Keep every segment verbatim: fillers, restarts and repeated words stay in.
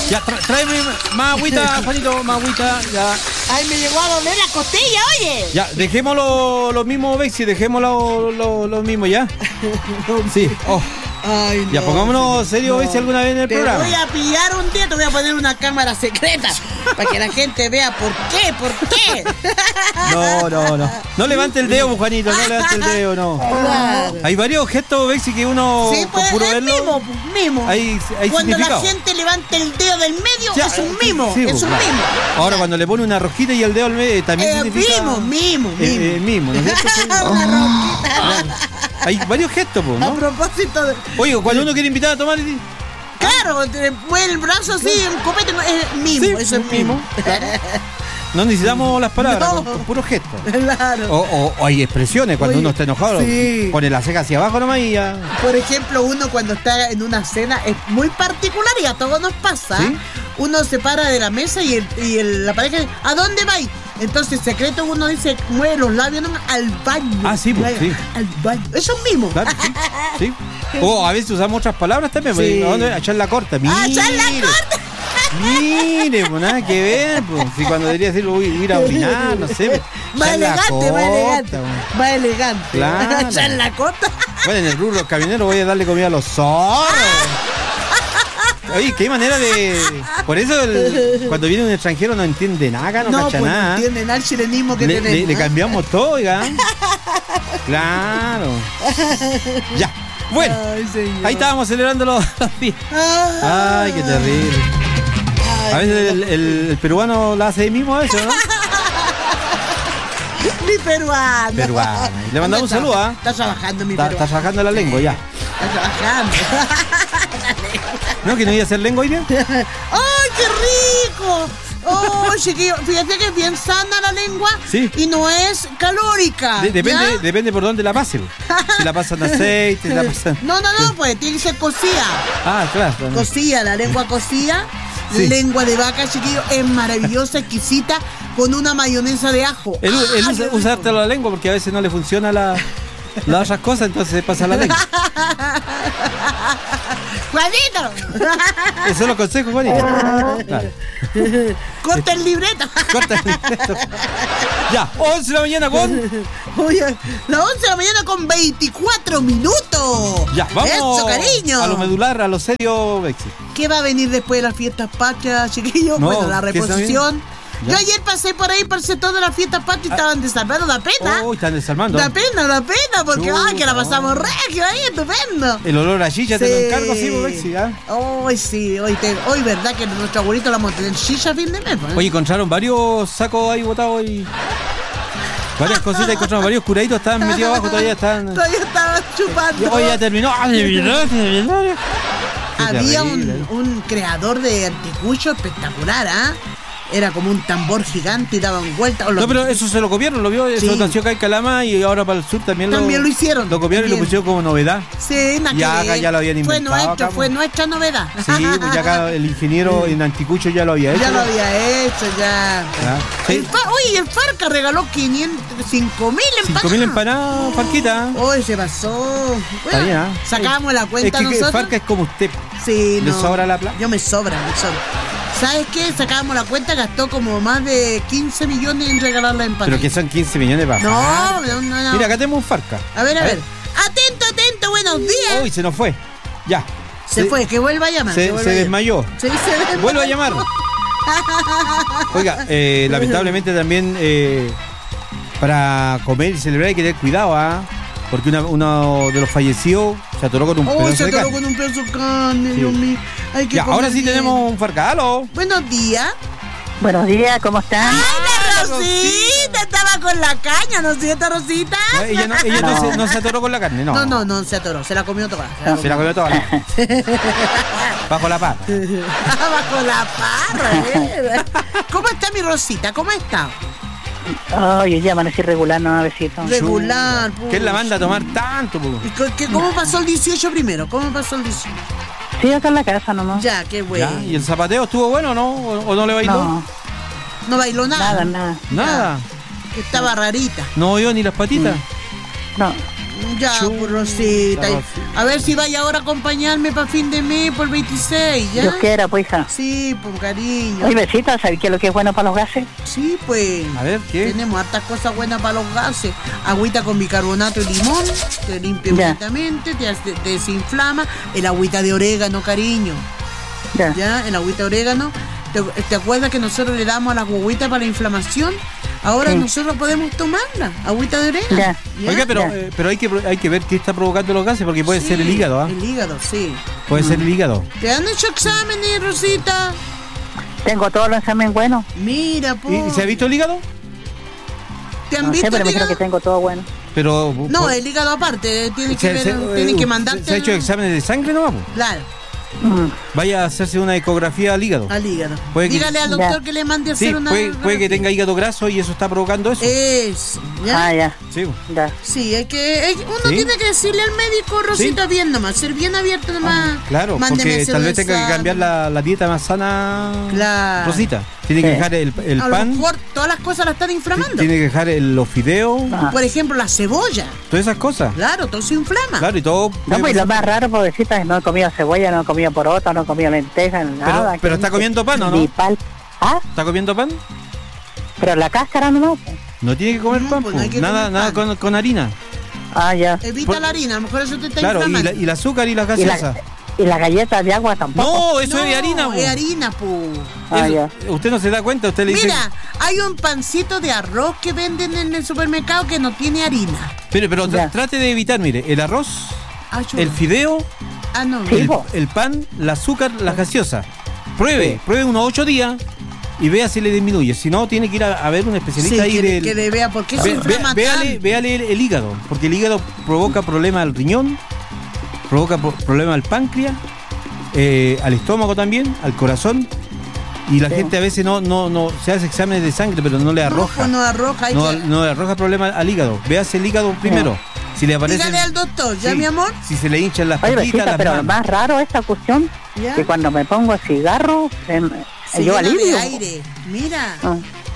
Ya, tra- tráeme más agüita, Juanito, más agüita, ya. Ay, me llegó a doler la costilla, oye. Ya, dejemos lo, lo mismo, Bexi, dejemos lo, lo, lo mismo, ¿ya? Sí, oh. Ay, no, Ya, pongámonos serio, no. Bexi, alguna vez en el Te programa. voy a pillar un día, te voy a poner una cámara secreta para que la gente vea por qué, por qué. No, no, no. No levante el dedo, Juanito, no levante el dedo, no. Claro. Hay varios gestos, Bexi, que uno Sí, pues con puro es verlo. mimo, pues, mimo. Hay, hay Cuando significado. la gente levanta el dedo del medio, Ya, es un mimo, sí, es pues, un claro. mimo. Ahora, cuando le pone una rosquita y el dedo al medio, también Eh, significa... mimo, mimo, mimo. Eh, eh, mimo, ¿no es cierto? Sí. Una rosquita. Hay varios gestos, pues, A ¿no? propósito de... Oye, cuando uno quiere invitar a tomar... Claro, te mueve el brazo así, en copete, es mimo, Sí, eso es mimo. claro. No necesitamos las palabras, No. con, con puros gestos. Claro. O, o- o hay expresiones, cuando Oye, uno está enojado, sí. pone la ceja hacia abajo nomás y ya. Por ejemplo, uno cuando está en una cena es muy particular y a todos nos pasa. ¿Sí? Uno se para de la mesa y, el, y el- la pareja dice, ¿a dónde vais? Entonces, secreto, uno dice, mueve los labios nomás, al baño. Ah, sí, pues, sí. Al baño. Eso es mimo. Claro, sí, sí. O a veces usamos otras palabras también, Sí. pues, ¿a dónde? A echar la corta. Mire, ¡Ah, echar la corta! Mire, pues nada que ver, pues. Si cuando debería decir, uy, ir a orinar, no sé. pues, Más echar la elegante, más corta, elegante. pues. Más elegante. Claro. Echar la cota. Bueno, en el rubro camionero voy a darle comida a los zorros. Oye, qué manera de... Por eso el- cuando viene un extranjero no entiende nada, no, No, cacha pues no nada. entienden nada el chilenismo que Le, tenemos. le- le ¿eh? cambiamos todo, oiga. Claro. Ya. Bueno, Ay, señor. ahí estábamos celebrando los, los días. Ah. Ay, qué terrible. Ay, A veces el, el- el peruano la hace ahí mismo a eso, ¿no? Mi peruano. Peruano. Le mandamos un saludo, ¿ah? Está trabajando mi Está, peruano. está sacando la lengua ya. Está trabajando. ¿No? ¿Que no iba a hacer lengua hoy día? ¡Ay, qué rico! Oh, chiquillo, fíjate que es bien sana la lengua Sí. y no es calórica. De- depende, ¿ya? depende por dónde la pase. Si la pasan aceite, si la pasan... No, no, no, pues tiene que ser cocida. Ah, claro. no. Cocida, la lengua cocida. Sí. Lengua de vaca, chiquillo, es maravillosa, exquisita, con una mayonesa de ajo. Él, él Ah, usa, qué usa rico. harto la lengua porque a veces no le funciona la, las otras cosas, entonces se pasa la lengua. ¡Juanito! Eso es lo consejo, Juanito. Claro. ¡Corta el libreto! Corta el libreto. Ya, once de la mañana con... Oye, las once de la mañana con veinticuatro minutos. Ya, vamos Eso, cariño. a lo medular, a lo serio, Bexi. ¿Qué va a venir después de las fiestas patrias, chiquillos? No, Bueno, la ¿qué está reposición. Ya. Yo ayer pasé por ahí por el sector de las fiestas patrias y estaban desarmando, da pena. Oh, están desarmando. Da pena, da pena, porque Chuta, ay, que la pasamos oh. regio ahí, estupendo. El olor a chicha te lo encargo así, pues, Bexi, ¿ah? Hoy sí, hoy, te, hoy verdad que nuestro abuelito la vamos a tener chicha a fin de mes. pues. Oye, encontraron varios sacos ahí botados y... Varias cositas, encontraron varios curaditos, estaban metidos abajo, todavía están... Todavía estaba chupando. Oye, ya terminó. ¡Ah, de verdad, de verdad! Qué Había terrible. un, un creador de anticucho espectacular, ¿ah? Era como un tambor gigante y daban vueltas. o lo- No, pero eso se lo copiaron, lo vio, eso Sí. nació acá en Calama y ahora para el sur también, También lo hicieron, Lo copiaron y lo también. pusieron como novedad. Sí, nada Y que acá ver. ya lo habían Fue inventado nuestro, acá, fue pues. nuestra novedad. Sí, pues ya acá el ingeniero en anticucho ya lo había hecho. Ya lo había hecho, ya. Ya. Sí. El Fa- Oye, el Farca regaló quinientos, cinco mil empanadas. cinco mil empanadas, Farquita. Hoy se pasó. Está bien, ¿ah? Sacábamos la cuenta Es que nosotros. Farca es como usted. Sí, ¿Le no. sobra la plata? Yo me sobra, me sobra. ¿Sabes qué? Sacábamos la cuenta, gastó como más de quince millones en regalar la empanada. Pero que son quince millones para No, Farca. no, no, no. Mira, acá tenemos un Farca. A ver, a ver. Atento, atento, buenos días. Uy, se nos fue. Ya. se fue, que vuelva a llamar. que Se, vuelva se a llamar. desmayó. Sí, se desmayó. Vuelvo a llamar. Oiga, eh, lamentablemente también eh, para comer y celebrar hay que tener cuidado, ¿ah? Porque una- uno de los fallecidos se atoró con un Oh, pedazo se de atoró carne. con un pedazo de carne, Sí. Dios mío. Hay que Ya, comer ahora sí bien. tenemos un Farca. ¡Aló! Buenos días. Buenos días, ¿cómo están? ¡Ay, la Rosita! Rosita! Estaba con la caña, ¿no es cierto, Rosita? No, ella no, ella no. No. se, no se atoró con la carne, no. No, no, no se atoró, se la comió toda. Se la Se la comió toda la... Bajo la pata. Bajo la parra, ¿eh? ¿Cómo está mi Rosita? ¿Cómo está? Ay, hoy ya amanecí regular, no, besito. Regular. ¿Quién la pucha. manda a tomar tanto, po? ¿Y co- qué- ¿Cómo pasó el dieciocho primero? ¿Cómo pasó el dieciocho? Sí, acá en la casa nomás. Ya, qué bueno. Ya, ¿y el zapateo estuvo bueno o no? ¿O, o no le bailó? No, No bailó nada. nada, nada. Nada. Que estaba rarita. ¿No oyó ni las patitas? No, Ya, Chu- pues, Rosita. la y- Rosita. A ver si vaya ahora a acompañarme para fin de mes, por el veintiséis, ¿ya? Dios quiera, pues, hija. Sí, pues, cariño. Oye, besita, ¿sabes qué es lo que es bueno para los gases? Sí, pues. A ver, ¿qué? Tenemos hartas cosas buenas para los gases. Agüita con bicarbonato y limón, te limpia Ya. bonitamente, te, hace- te desinflama. El agüita de orégano, cariño. Ya. ¿Ya? El agüita de orégano. ¿Te, te acuerdas que nosotros le damos a las guaguitas para la inflamación? Ahora Sí. nosotros podemos tomarla, agüita de orégano. Ya. ¿Ya? Oiga, pero, Ya. eh, pero hay que hay que ver qué está provocando los gases, porque puede Sí, ser el hígado, ¿ah? El hígado, sí. Puede ser el hígado. ¿Te han hecho exámenes, Rosita? Tengo todos los exámenes buenos. Mira, po. ¿Y se ha visto el hígado? ¿Te han No visto sé, pero el me dijeron hígado? que tengo todo bueno. Pero No, por- el hígado aparte, tiene que, se- ver, se- tiene eh, que se- mandarte. ¿Se ha hecho exámenes de sangre nomás? po? Claro, Mm. Vaya a hacerse una ecografía al hígado. al hígado. Puede que- Dígale al doctor Ya. que le mande a Sí, hacer una. puede, puede que tenga hígado graso y eso está provocando eso. Es. ¿Ya? Ah, ya. Sí. Ya. Sí, hay que, hay- uno Sí. tiene que decirle al médico, Rosita, bien nomás, ser bien abierto nomás. Claro, Mándeme porque hacer tal un vez tenga que examen. cambiar la, la dieta más sana. Claro. Rosita. Tiene que Sí. dejar el, el A lo pan. mejor todas las cosas las están inflamando. Tiene que dejar el- los fideos. Ah. Por ejemplo, la cebolla. Todas esas cosas. Claro, todo se inflama. Claro, y todo. No, pues lo más raro, pobrecita, es no he comido cebolla, no he comido poroto, no he comido lentejas, nada. pero que- está comiendo pan, ¿o no? Ni pal- Ah, ¿Está comiendo pan? pero la cáscara no, pues. No tiene que comer No, pan. pues po. no hay que nada comer nada pan. con, con harina. Ah, ya. Evita Por- la harina, a lo mejor eso te está Claro, y, inflamando. la- y el azúcar y las Y gaseosas. la, y la galleta de agua tampoco. No, eso No, es de harina. po. Es harina, po. Ah, Eso- ya. Usted no se da cuenta, usted le dice. Mira, hay un pancito de arroz que venden en el supermercado que no tiene harina. Pero, pero tra- Ya. trate de evitar, mire, el arroz, Ah, chulo. el fideo, Ah, no. Sí, el, po. el pan, el azúcar, las gaseosas. Pruebe, Sí. pruebe unos ocho días y vea si le disminuye. Si no, tiene que ir a, a ver un Sí, especialista ahí que, del. que le vea por qué se Ve- inflama ve- véale, tanto. véale el, el hígado, porque el hígado provoca problemas al riñón, provoca pro- problemas al páncreas, eh, al estómago también, al corazón. Y la Sí. gente a veces no, no, no se hace exámenes de sangre, pero no le No, arroja. pues no arroja. hay No, que- no le arroja problemas al hígado. Véase el hígado primero. Si le aparece. Dígale al doctor, ¿ya, Sí, mi amor? Si se le hinchan las Oye, patitas, besita, las pero lo manos. más raro esta cuestión, ¿Ya? que cuando me pongo cigarro, se me- Se yo llena alivio. de aire. Mira. Ah.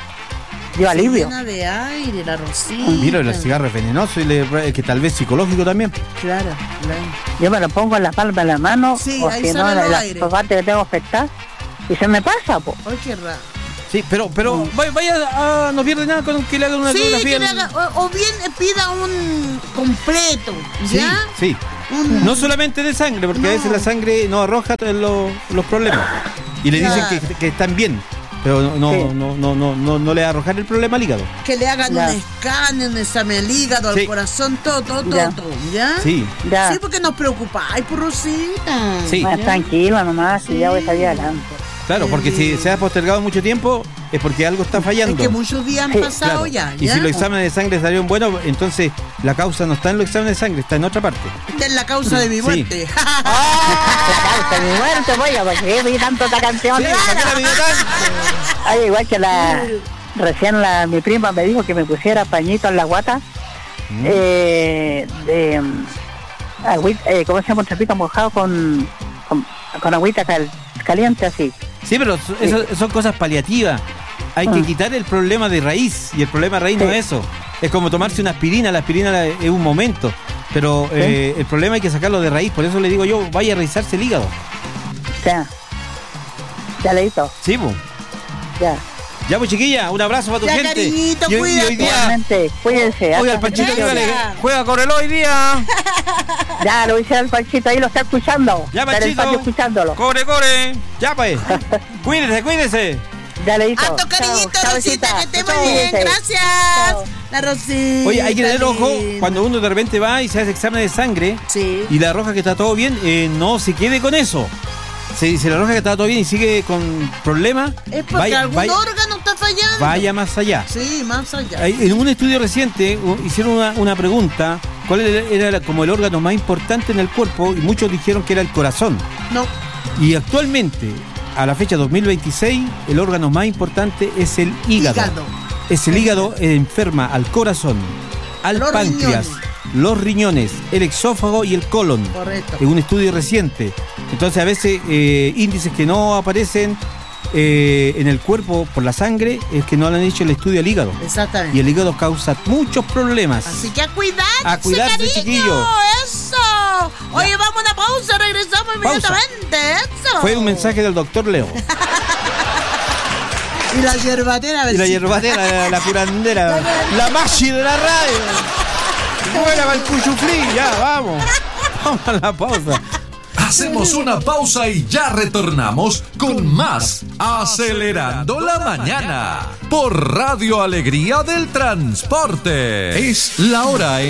Yo Se alivio. llena de aire, la rosita. Mira, el cigarro es venenoso y le, es que tal vez psicológico también. Claro, claro. Yo me lo pongo en la palma de la mano, Sí, o ahí si no, sale en el la aire. parte que tengo que afectar, y se me pasa, po. Ay, qué raro. Sí, pero, pero vaya, vaya a- no pierde nada con que le hagan una Sí, ecografía. que le haga, o, o bien pida un completo, Sí, ¿ya? sí. Un- No solamente de sangre, porque a No. veces la sangre no arroja los, los problemas. Y le dicen Claro. que, que están bien, pero no, no, Sí. no, no, no, no, no le va a arrojar el problema al hígado. que le hagan Ya. un escáner, un examen al hígado, Sí. al corazón, todo, todo, todo, Ya. todo, ¿ya? Sí, Ya, Sí, porque nos preocupáis, por Rosita. Sí. más ¿Ya? tranquilo nomás, Sí. y ya voy a salir adelante. claro, porque si se ha postergado mucho tiempo es porque algo está fallando. Es que muchos días han Sí, pasado Claro. ya, Y ¿ya? si los exámenes de sangre salieron buenos, entonces la causa no está en los exámenes de sangre, está en otra parte. Esta es la causa de mi Sí. muerte. La causa de mi muerte, oiga, porque vi tanto esta canción. Sí, ¿por qué la pidió tanto? Ay, igual que la... Recién la, mi prima me dijo que me pusiera pañito en la guata, eh, de... mm, agüita, eh, ¿cómo se llama? Un trapito mojado con, con, con agüita cal- caliente así. Sí, pero so- eso, son cosas paliativas. Hay que Ah. quitar el problema de raíz. Y el problema de raíz no Sí. es eso. Es como tomarse una aspirina. La aspirina la- es un momento. Pero eh, el problema hay que sacarlo de raíz. Por eso le digo yo, vaya a revisarse el hígado. Ya. Ya leíto, Sí, pues. ya. Ya, pues, chiquilla, un abrazo para tu Ya, gente. cariñito, y, hoy- y cuídate. hoy día, Igualmente, cuídense. oye, hasta- al Panchito, Gracias. dígale, juega con el hoy día. Ya, lo hice al Panchito, ahí lo está escuchando. Ya, está en el Panchito. patio escuchándolo. Corre, corre. Ya, pues. Cuídese, cuídese. Ya leíto. Alto cariñito, Chao, Rosita, besita. que esté Chao, muy bien. cuídense. Gracias. Chao. La Rosita. Oye, hay que tener ojo linda. cuando uno de repente va y se hace examen de sangre. Sí. Y le arroja que está todo bien, eh, no se quede con eso. Si se le arroja que está todo bien y sigue con problemas, Es porque vaya, algún vaya- órgano está fallando. vaya más allá. Sí, más allá. Hay- En un estudio reciente u- hicieron una, una pregunta, ¿cuál era, era la- como el órgano más importante en el cuerpo? Y muchos dijeron que era el corazón. No. Y actualmente, a la fecha dos mil veintiséis, el órgano más importante es el hígado. Hígado. Es el hígado, eh, enferma al corazón, al Los páncreas, riñones. los riñones, el exófago y el colon. Correcto. En un estudio reciente. Entonces a veces eh, índices que no aparecen eh, en el cuerpo por la sangre es que no le han hecho el estudio al hígado. Exactamente. Y el hígado causa muchos problemas. Así que a cuidarse, A cuidarse, cariño. chiquillo. Eso. Oye, vamos a una pausa, regresamos inmediatamente. Eso. Fue un mensaje del doctor Leo. Y la yerbatera, a Y la ver si- hierbatera, la, la curandera, la machi de la radio. Buena para el cuchuflí, ya, vamos. Vamos a la pausa. Hacemos una pausa y ya retornamos con más Acelerando la Mañana por Radio Alegría del Transporte. Es la hora en